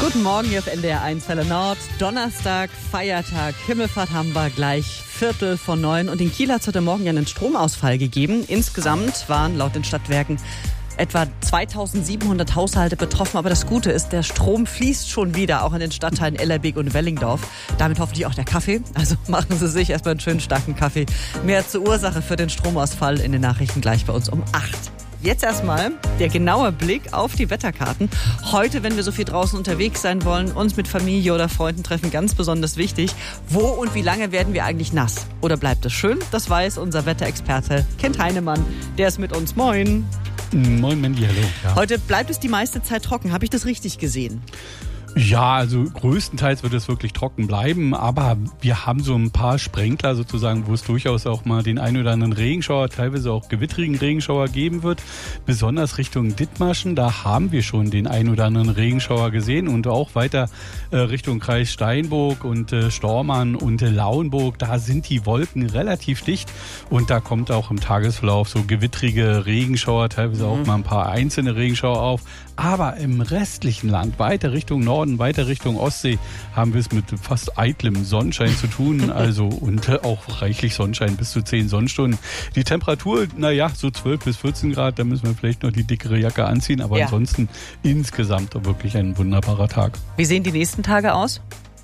Guten Morgen hier auf NDR 1 Welle Nord. Donnerstag, Feiertag, Himmelfahrt haben wir gleich 8:45. Und in Kiel hat es heute Morgen ja einen Stromausfall gegeben. Insgesamt waren laut den Stadtwerken etwa 2700 Haushalte betroffen. Aber das Gute ist, der Strom fließt schon wieder, auch in den Stadtteilen Ellerbeek und Wellingdorf. Damit hoffentlich auch der Kaffee. Also machen Sie sich erstmal einen schönen starken Kaffee. Mehr zur Ursache für den Stromausfall in den Nachrichten gleich bei uns um 8. Jetzt erstmal der genaue Blick auf die Wetterkarten. Heute, wenn wir so viel draußen unterwegs sein wollen, uns mit Familie oder Freunden treffen, ganz besonders wichtig. Wo und wie lange werden wir eigentlich nass? Oder bleibt es schön? Das weiß unser Wetterexperte Kent Heinemann. Der ist mit uns. Moin. Moin Mandy, hallo. Ja. Heute bleibt es die meiste Zeit trocken. Habe ich das richtig gesehen? Ja, also größtenteils wird es wirklich trocken bleiben, aber wir haben so ein paar Sprenkler sozusagen, wo es durchaus auch mal den einen oder anderen Regenschauer, teilweise auch gewittrigen Regenschauer geben wird. Besonders Richtung Dithmarschen, da haben wir schon den einen oder anderen Regenschauer gesehen und auch weiter Richtung Kreis Steinburg und Stormarn und Lauenburg, da sind die Wolken relativ dicht und da kommt auch im Tagesverlauf so gewittrige Regenschauer, teilweise auch mal ein paar einzelne Regenschauer auf. Aber im restlichen Land, weiter Richtung Norden, weiter Richtung Ostsee, haben wir es mit fast eitlem Sonnenschein zu tun. Also und auch reichlich Sonnenschein, bis zu 10 Sonnenstunden. Die Temperatur, naja, so 12 bis 14 Grad, da müssen wir vielleicht noch die dickere Jacke anziehen. Aber ansonsten insgesamt wirklich ein wunderbarer Tag. Wie sehen die nächsten Tage aus?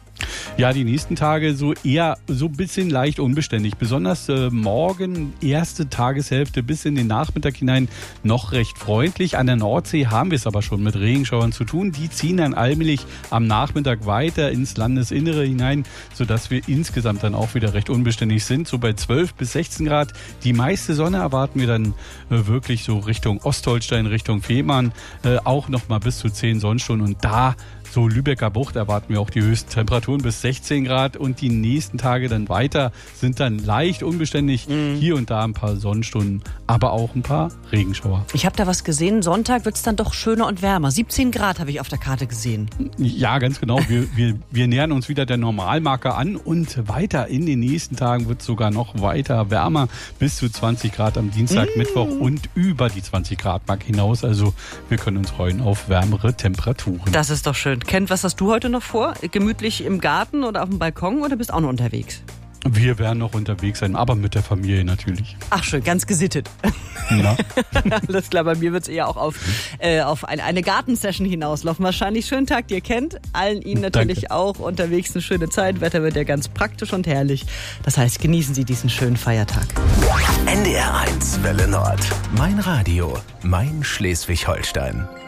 Ja, die nächsten Tage so eher so ein bisschen leicht unbeständig. Besonders morgen, erste Tageshälfte bis in den Nachmittag hinein noch recht freundlich. An der Nordsee haben wir es aber schon mit Regenschauern zu tun. Die ziehen dann allmählich am Nachmittag weiter ins Landesinnere hinein, sodass wir insgesamt dann auch wieder recht unbeständig sind. So bei 12 bis 16 Grad. Die meiste Sonne erwarten wir dann wirklich so Richtung Ostholstein, Richtung Fehmarn. Auch noch mal bis zu 10 Sonnenstunden. Und da so Lübecker Bucht erwarten wir auch die höchsten Temperaturen bis 16 Grad und die nächsten Tage dann weiter sind dann leicht unbeständig. Hier und da ein paar Sonnenstunden, aber auch ein paar Regenschauer. Ich habe da was gesehen. Sonntag wird es dann doch schöner und wärmer. 17 Grad habe ich auf der Karte gesehen. Ja, ganz genau. Wir nähern uns wieder der Normalmarke an und weiter in den nächsten Tagen wird es sogar noch weiter wärmer. Bis zu 20 Grad am Dienstag, Mittwoch und über die 20 Grad Marke hinaus. Also wir können uns freuen auf wärmere Temperaturen. Das ist doch schön. Kent, was hast du heute noch vor? Gemütlich im Garten oder auf dem Balkon oder bist auch noch unterwegs? Wir werden noch unterwegs sein, aber mit der Familie natürlich. Ach schön, ganz gesittet. Na? Alles klar, bei mir wird es eher auch auf eine Gartensession hinauslaufen. Wahrscheinlich schönen Tag, dir Kent. Allen Ihnen natürlich Danke. Auch unterwegs eine schöne Zeit. Wetter wird ja ganz praktisch und herrlich. Das heißt, genießen Sie diesen schönen Feiertag. NDR 1 Welle Nord. Mein Radio, mein Schleswig-Holstein.